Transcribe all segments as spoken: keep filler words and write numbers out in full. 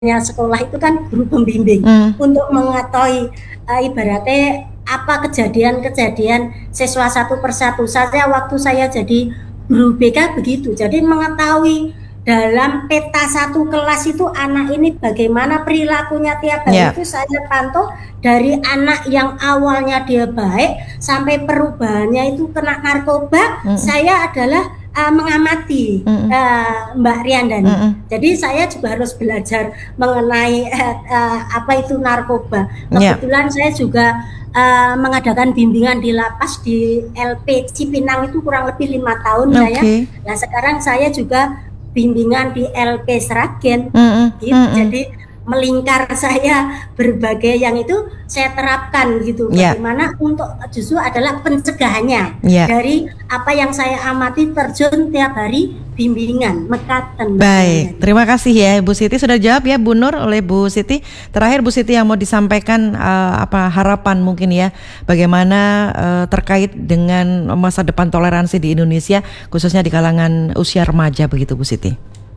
sekolah itu kan guru pembimbing Hmm. untuk mengetahui uh, ibaratnya apa kejadian-kejadian siswa satu persatu. Saya waktu saya jadi guru B K begitu, jadi mengetahui dalam peta satu kelas itu anak ini bagaimana perilakunya tiap hari Ya. itu saya pantau dari anak yang awalnya dia baik sampai perubahannya itu kena narkoba. Mm-mm. Saya adalah uh, mengamati uh, Mbak Riandani. Mm-mm. Jadi saya juga harus belajar mengenai uh, uh, apa itu narkoba. Ya. Kebetulan saya juga uh, mengadakan bimbingan di lapas di L P Cipinang itu kurang lebih lima tahun saya. Oke. Nah sekarang saya juga bimbingan di L P Sragen. Mm-mm. Gitu. Mm-mm. Jadi melingkar saya berbagai yang itu saya terapkan gitu. Ya. Bagaimana untuk justru adalah pencegahannya Ya. dari apa yang saya amati terjun tiap hari bimbingan mekaten. Baik, terima kasih ya Bu Siti sudah jawab ya Bu Nur oleh Bu Siti. Terakhir Bu Siti yang mau disampaikan uh, apa harapan mungkin ya bagaimana uh, terkait dengan masa depan toleransi di Indonesia khususnya di kalangan usia remaja begitu Bu Siti.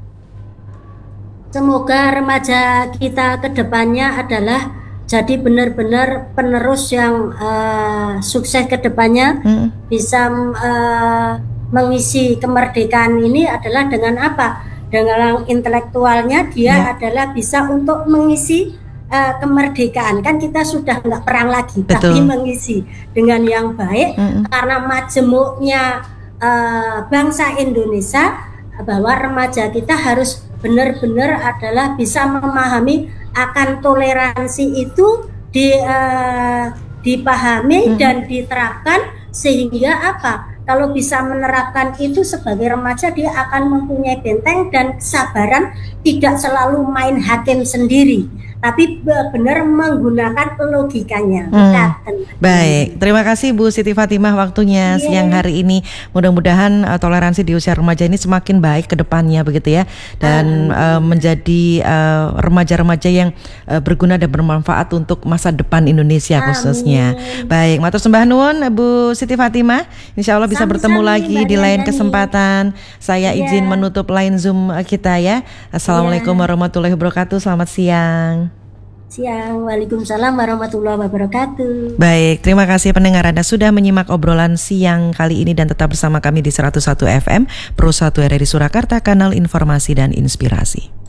Semoga remaja kita ke depannya adalah jadi benar-benar penerus yang uh, sukses ke depannya, hmm. bisa uh, mengisi kemerdekaan ini adalah dengan apa? Dengan intelektualnya dia ya. Adalah bisa untuk mengisi uh, kemerdekaan. Kan kita sudah nggak perang lagi, betul. Tapi mengisi dengan yang baik, hmm. karena majemuknya uh, bangsa Indonesia bahwa remaja kita harus benar-benar adalah bisa memahami akan toleransi itu di, uh, dipahami hmm. dan diterapkan sehingga apa? Kalau bisa menerapkan itu sebagai remaja dia akan mempunyai benteng dan kesabaran tidak selalu main hakim sendiri, tapi benar menggunakan logikanya. Hmm. Baik, terima kasih Bu Siti Fatimah waktunya yeah. siang hari ini. Mudah-mudahan uh, toleransi di usia remaja ini semakin baik ke depannya begitu ya, dan uh, menjadi uh, remaja-remaja yang uh, berguna dan bermanfaat untuk masa depan Indonesia khususnya. Amin. Baik, matur sembah nuwun Bu Siti Fatimah. Insya Allah bisa Sami-sami bertemu lagi di lain kesempatan. Saya yeah. izin menutup line Zoom kita ya. Assalamualaikum yeah. warahmatullahi wabarakatuh. Selamat siang. Siang, Waalaikumsalam warahmatullahi wabarakatuh. Baik, terima kasih pendengar Anda sudah menyimak obrolan siang kali ini dan tetap bersama kami di seratus satu F M Pro satu R R I Surakarta, kanal informasi dan inspirasi.